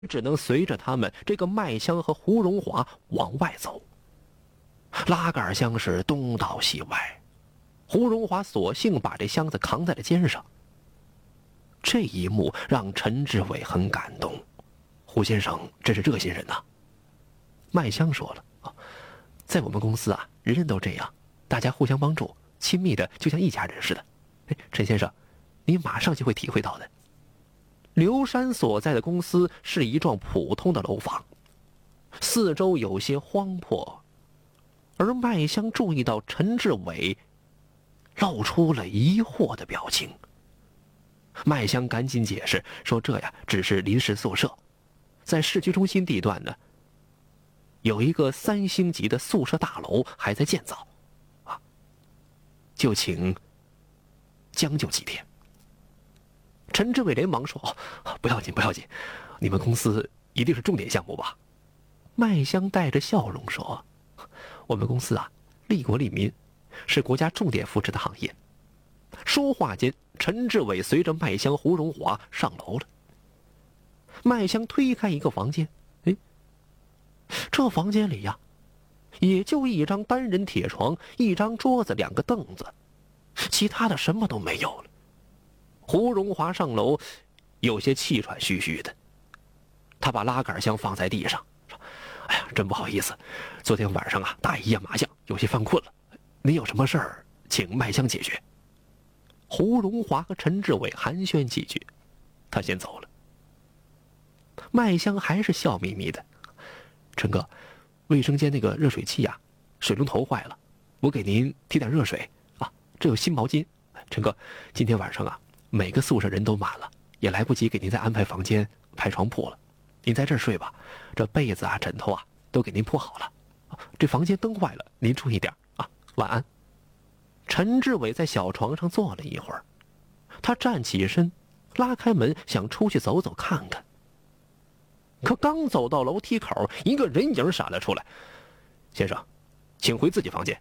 只能随着他们这个麦香和胡荣华往外走。拉杆箱是东倒西歪，胡荣华索性把这箱子扛在了肩上。这一幕让陈志伟很感动，胡先生真是热心人呐。麦香说了，在我们公司啊，人人都这样，大家互相帮助，亲密的就像一家人似的。陈先生，你马上就会体会到的。刘山所在的公司是一幢普通的楼房，四周有些荒破，而麦香注意到陈志伟露出了疑惑的表情。麦香赶紧解释说，这呀只是临时宿舍，在市区中心地段呢，有一个3星级的宿舍大楼还在建造，就请将就几天。陈志伟连忙说，不要紧不要紧，你们公司一定是重点项目吧？麦香带着笑容说，我们公司啊，利国利民，是国家重点扶持的行业。说话间，陈志伟随着麦香、胡荣华上楼了。麦香推开一个房间，这房间里呀，也就一张单人铁床，一张桌子，2个凳子，其他的什么都没有了。胡荣华上楼有些气喘吁吁的，他把拉杆箱放在地上，说，哎呀，真不好意思，昨天晚上啊打一夜麻将，有些犯困了，您有什么事儿请麦香解决。胡荣华和陈志伟寒暄几句，他先走了。麦香还是笑眯眯的，陈哥，卫生间那个热水器呀，水龙头坏了，我给您提点热水啊，这有新毛巾。陈哥，今天晚上啊，每个宿舍人都满了，也来不及给您再安排房间排床铺了，您在这儿睡吧，这被子啊枕头啊都给您铺好了，这房间灯坏了，您注意点啊，晚安。陈志伟在小床上坐了一会儿，他站起身，拉开门想出去走走看看，可刚走到楼梯口，一个人影闪了出来，先生，请回自己房间。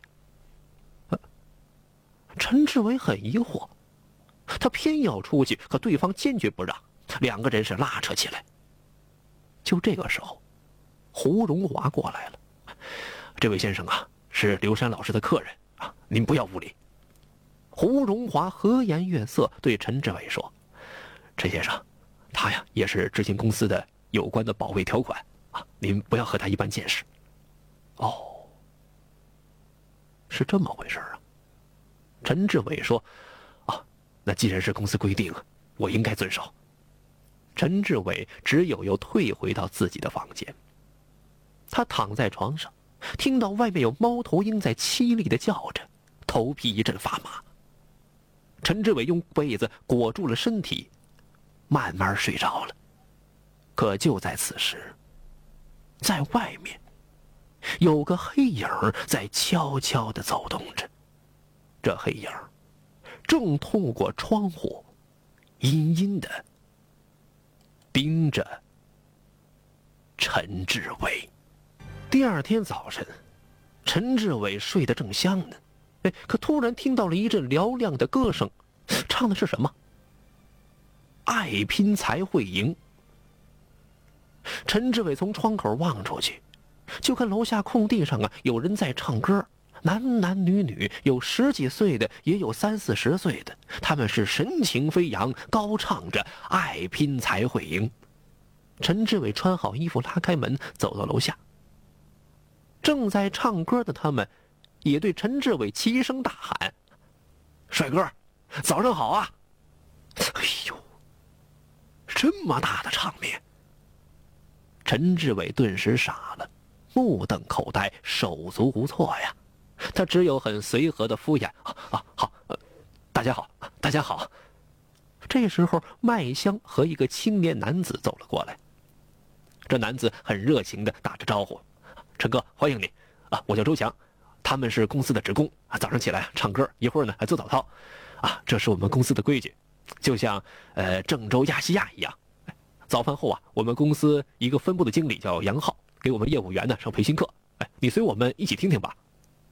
陈志伟很疑惑，他偏要出去，可对方坚决不让，2个人是拉扯起来。就这个时候，胡荣华过来了，这位先生啊，是刘山老师的客人啊，您不要无礼。胡荣华和颜悦色对陈志伟说，陈先生，他呀也是执行公司的有关的保卫条款啊，您不要和他一般见识。哦，是这么回事啊。陈志伟说，那既然是公司规定，我应该遵守。陈志伟只有又退回到自己的房间。他躺在床上，听到外面有猫头鹰在凄厉地叫着，头皮一阵发麻。陈志伟用被子裹住了身体，慢慢睡着了。可就在此时，在外面有个黑影在悄悄地走动着，这黑影正透过窗户阴阴地盯着陈志伟。第二天早晨，陈志伟睡得正香呢，可突然听到了一阵嘹亮的歌声，唱的是什么？爱拼才会赢。陈志伟从窗口望出去，就看楼下空地上啊，有人在唱歌，男男女女，有10几岁的，也有30、40岁的，他们是神情飞扬，高唱着爱拼才会赢。陈志伟穿好衣服，拉开门走到楼下，正在唱歌的他们也对陈志伟齐声大喊，帅哥，早上好啊。哎呦，这么大的场面，陈志伟顿时傻了，目瞪口呆，手足无措呀。他只有很随和的敷衍，好，大家好，大家好。这时候麦香和一个青年男子走了过来，这男子很热情的打着招呼，陈哥欢迎你啊，我叫周强，他们是公司的职工啊，早上起来唱歌，一会儿呢还做早操啊，这是我们公司的规矩，就像郑州亚细亚一样。早饭后啊，我们公司一个分部的经理叫杨浩，给我们业务员呢上培训课，你随我们一起听听吧。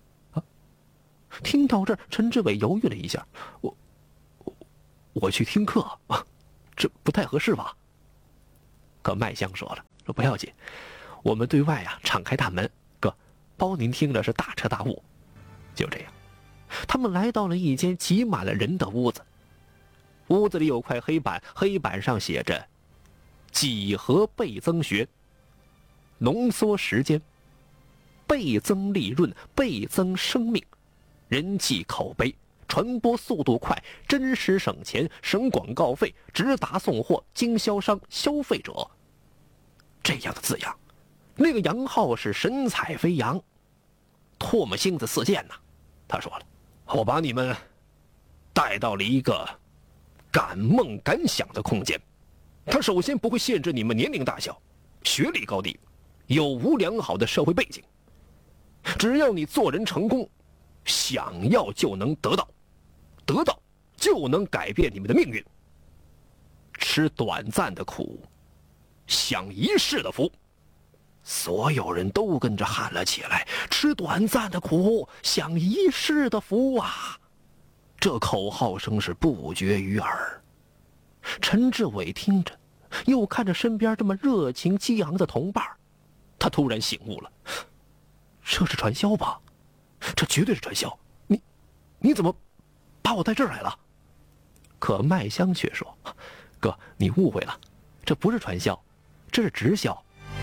听到这儿，陈志伟犹豫了一下，我去听课啊，这不太合适吧？ 可麦香说了，说不要紧，我们对外敞开大门，哥，包您听着是大彻大悟。就这样，他们来到了一间挤满了人的屋子。屋子里有块黑板，黑板上写着几何倍增学，浓缩时间，倍增利润，倍增生命，人气口碑，传播速度快，真实省钱，省广告费，直达送货，经销商，消费者。这样的字样，那个杨浩是神采飞扬，唾沫星子四溅呐。他说了，我把你们带到了一个敢梦敢想的空间。他首先不会限制你们年龄大小、学历高低、有无良好的社会背景，只要你做人成功，想要就能得到，得到就能改变你们的命运。吃短暂的苦，享一世的福。所有人都跟着喊了起来，吃短暂的苦，享一世的福啊！这口号声是不绝于耳。陈志伟听着，又看着身边这么热情激昂的同伴，他突然醒悟了，这是传销吧？这绝对是传销！你怎么把我带这儿来了？可麦香却说，哥，你误会了，这不是传销，这是直销。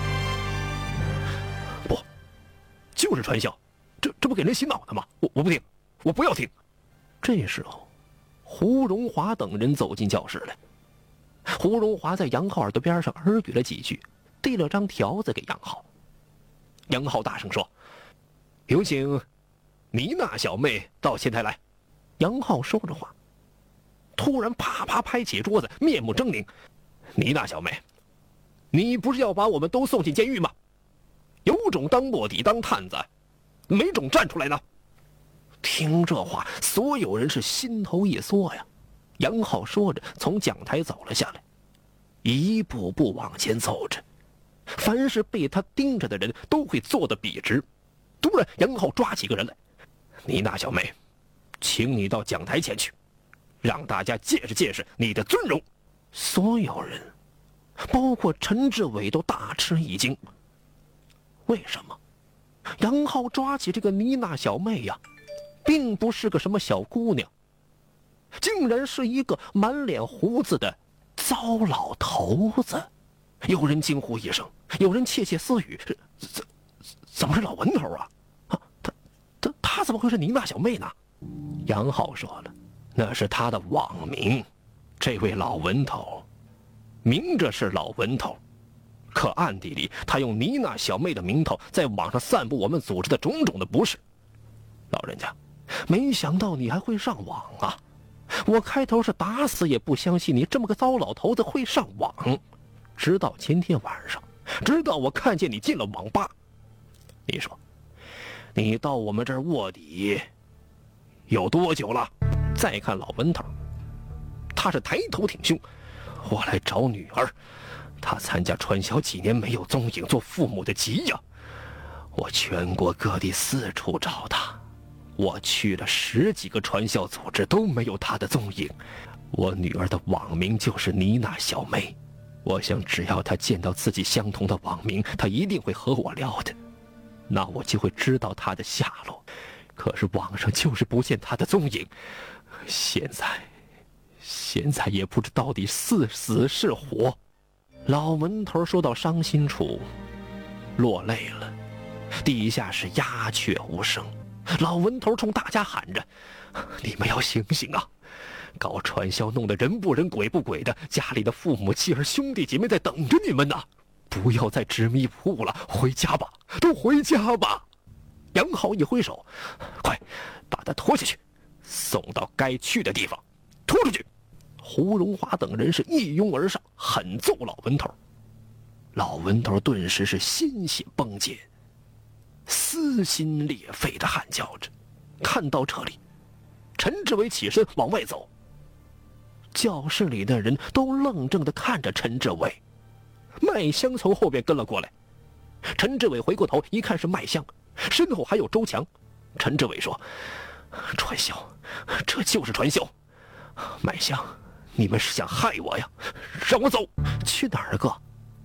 不，就是传销，这不给人洗脑呢吗？我不听，我不要听。这时候，胡荣华等人走进教室来。胡荣华在杨浩耳朵边上耳语了几句，递了张条子给杨浩。杨浩大声说：“有请妮娜小妹到前台来。”杨浩说着话，突然啪啪拍起桌子，面目狰狞：“妮娜小妹，你不是要把我们都送进监狱吗？有种当卧底当探子，没种站出来呢！”听这话，所有人是心头一缩呀。杨浩说着，从讲台走了下来，一步步往前走着。凡是被他盯着的人，都会坐得笔直。突然，杨浩抓起个人来：“妮娜小妹，请你到讲台前去，让大家见识见识你的尊容。”所有人，包括陈志伟，都大吃一惊。为什么杨浩抓起这个妮娜小妹呀，并不是个什么小姑娘，竟然是一个满脸胡子的糟老头子？有人惊呼一声，有人窃窃私语：怎么是老文头啊？他怎么会是妮娜小妹呢？杨浩说了，那是他的网名。这位老文头明着是老文头，可暗地里他用妮娜小妹的名头在网上散布我们组织的种种的不是。老人家，没想到你还会上网啊！我开头是打死也不相信你这么个糟老头子会上网，直到前天晚上，直到我看见你进了网吧。你说，你到我们这儿卧底有多久了？再看老文头，他是抬头挺胸：“我来找女儿，她参加传销几年没有踪影，做父母的急呀！我全国各地四处找她，我去了10几个传销组织都没有她的踪影。我女儿的网名就是妮娜小妹，我想只要她见到自己相同的网名，她一定会和我聊的，那我就会知道她的下落。可是网上就是不见她的踪影，现在也不知到底是死是活。”老文头说到伤心处，落泪了，地下是鸦雀无声。老文头冲大家喊着：“你们要醒醒啊！搞传销弄得人不人鬼不鬼的，家里的父母妻儿兄弟姐妹在等着你们呢！不要再执迷不悟了，回家吧，都回家吧！”杨浩一挥手：“快把他拖下去，送到该去的地方，拖出去！”胡荣华等人是一拥而上，狠揍老文头。老文头顿时是心血崩解，撕心裂肺的喊叫着。看到这里，陈志伟起身往外走。教室里的人都愣怔地看着陈志伟。麦香从后边跟了过来。陈志伟回过头一看是麦香，身后还有周强。陈志伟说：“传销，这就是传销！麦香，你们是想害我呀？让我走！”“去哪儿，哥？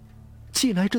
既来之